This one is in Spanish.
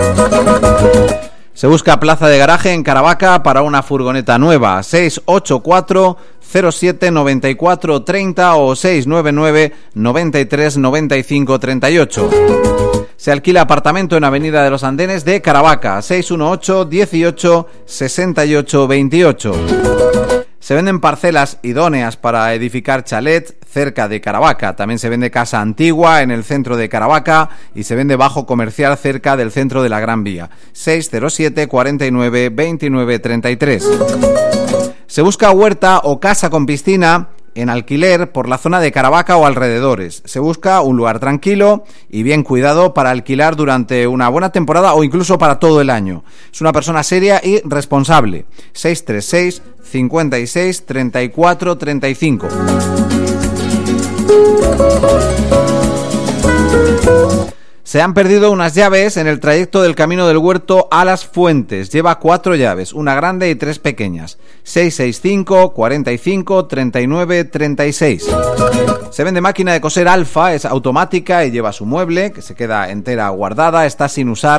Se busca plaza de garaje en Caravaca para una furgoneta nueva. 684 07 94 30 o 699 93 95 38. Se alquila apartamento en Avenida de los Andenes de Caravaca. 618 18 68 28. Se venden parcelas idóneas para edificar chalet cerca de Caravaca. También se vende casa antigua en el centro de Caravaca y se vende bajo comercial cerca del centro de la Gran Vía. 607 49 29 33. Se busca huerta o casa con piscina en alquiler por la zona de Caravaca o alrededores. Se busca un lugar tranquilo y bien cuidado para alquilar durante una buena temporada o incluso para todo el año. Es una persona seria y responsable. 636 56 34 35. Se han perdido unas llaves en el trayecto del Camino del Huerto a Las Fuentes. Lleva 4 llaves, una grande y 3 pequeñas. 665 45 39 36. Se vende máquina de coser Alfa, es automática y lleva su mueble, que se queda entera guardada, está sin usar